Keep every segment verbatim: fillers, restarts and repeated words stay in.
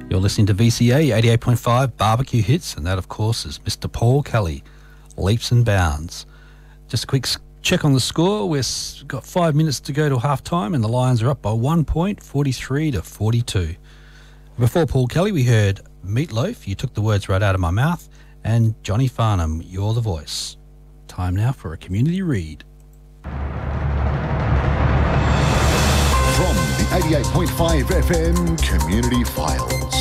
You're listening to V C A eighty-eight point five Barbecue Hits, and that, of course, is Mister Paul Kelly, Leaps and Bounds. Just a quick check on the score. We've got five minutes to go to half-time, and the Lions are up by one point, forty-three to forty-two. Before Paul Kelly, we heard Meatloaf, You Took the Words Right Out of My Mouth, and Johnny Farnham, You're the Voice. Time now for a community read. From the eighty-eight point five F M Community Files.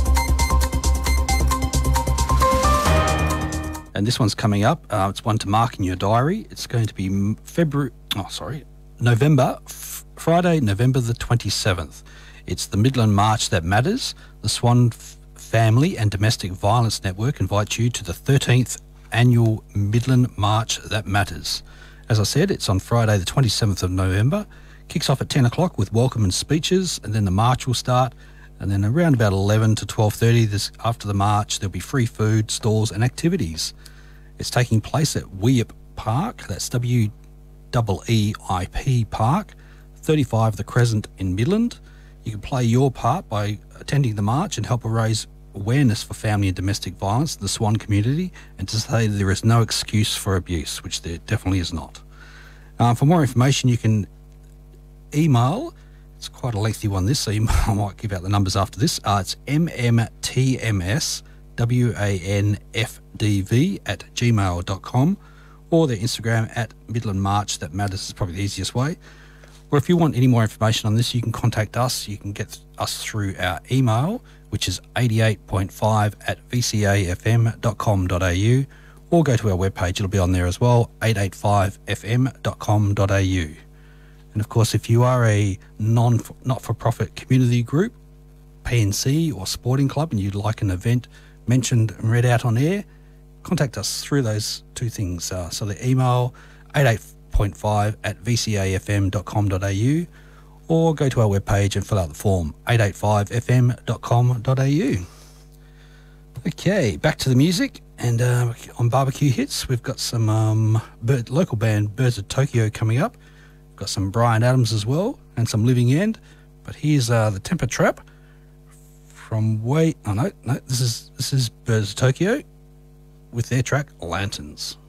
And this one's coming up. Uh, it's one to mark in your diary. It's going to be February, oh, sorry, November, f- Friday, November the twenty-seventh. It's the Midland March That Matters. The Swan F- Family and Domestic Violence Network invites you to the thirteenth Annual Midland March That Matters. As I said, it's on Friday the twenty-seventh of November. Kicks off at ten o'clock with welcome and speeches, and then the march will start, and then around about eleven to twelve thirty this, after the march, there'll be free food, stalls and activities. It's taking place at Weep Park, that's W E E I P Park, thirty-five The Crescent in Midland. You can play your part by attending the march and help raise awareness for family and domestic violence in the Swan community, and to say there is no excuse for abuse, which there definitely is not. Uh, for more information, you can email, it's quite a lengthy one, this email, I might give out the numbers after this. Uh, it's m m t m s w a n f d v at gmail dot com, or their Instagram at Midland March That Matters is probably the easiest way. Or if you want any more information on this, you can contact us. You can get us through our email, which is eighty-eight point five at v c a f m dot com dot a u, or go to our webpage, it'll be on there as well, eight eight five f m dot com dot a u. And of course, if you are a non not-for-profit community group, P N C or sporting club, and you'd like an event mentioned and read out on air, contact us through those two things. Uh, so the email eighty-eight point five at v c a f m dot com dot a u, or go to our webpage and fill out the form, eight eight five f m dot com dot a u. Okay, back to the music. And uh, on Barbecue Hits, we've got some um, bird, local band Birds of Tokyo coming up. Got some Brian Adams as well, and some Living End. But here's uh, the Temper Trap from way. Oh no, no, this is this is Birds of Tokyo with their track Lanterns.